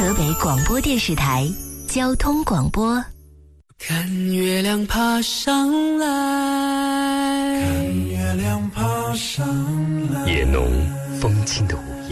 河北广播电视台交通广播。 看月亮爬上来， 看月亮爬上来， 也浓风轻的午